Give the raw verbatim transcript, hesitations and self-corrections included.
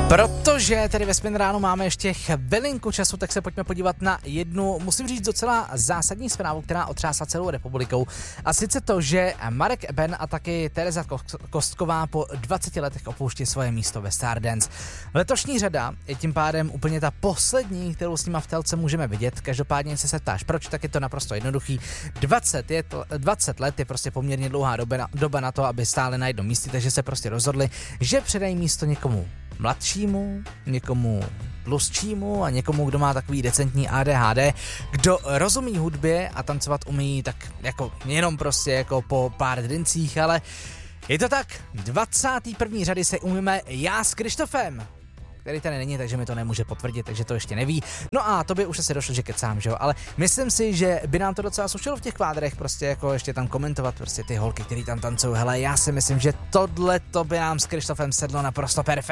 Protože tady ve Spin ráno máme ještě chvilinku času, tak se pojďme podívat na jednu, musím říct, docela zásadní zprávu, která otřásla celou republikou. A sice to, že Marek Eben a taky Tereza Kostková po dvaceti letech opouští svoje místo ve Stardance. Letošní řada je tím pádem úplně ta poslední, kterou s nima v telce můžeme vidět. Každopádně se se ptáš, proč, tak je to naprosto jednoduchý. dvacet, je, dvacet let je prostě poměrně dlouhá doba na, doba na to, aby stále na jednom místě, takže se prostě rozhodli, že předají místo někomu mladšímu, někomu tlustšímu a někomu, kdo má takový decentní A D H D, kdo rozumí hudbě a tancovat umí tak jako jenom prostě jako po pár drincích, ale je to tak, dvacáté první řady se umíme já s Krištofem, který tady není, takže mi to nemůže potvrdit, takže to ještě neví. No a to by už asi došlo, že kecám, že jo, ale myslím si, že by nám to docela slušelo v těch kvádrech, prostě jako ještě tam komentovat prostě ty holky, který tam tancují. Hele, já si myslím, že tohle to by nám s Krištofem sedlo naprosto perfektně.